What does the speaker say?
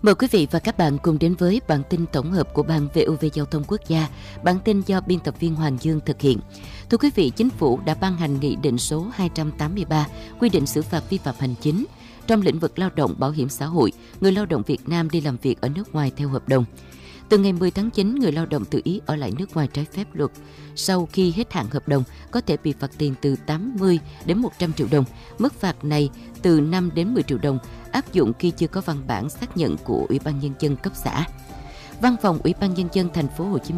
Mời quý vị và các bạn cùng đến với bản tin tổng hợp của Ban VOV Giao thông Quốc gia. Bản tin do biên tập viên Hoàng Dương thực hiện. Thưa quý vị, Chính phủ đã ban hành Nghị định số 283 quy định xử phạt vi phạm hành chính trong lĩnh vực lao động bảo hiểm xã hội, người lao động Việt Nam đi làm việc ở nước ngoài theo hợp đồng. Từ ngày 10 tháng 9, người lao động tự ý ở lại nước ngoài trái phép luật sau khi hết hạn hợp đồng có thể bị phạt tiền từ 80 đến 100 triệu đồng. Mức phạt này từ 5 đến 10 triệu đồng, áp dụng khi chưa có văn bản xác nhận của Ủy ban Nhân dân cấp xã. Văn phòng Ủy ban Nhân dân thành phố Hồ Chí Minh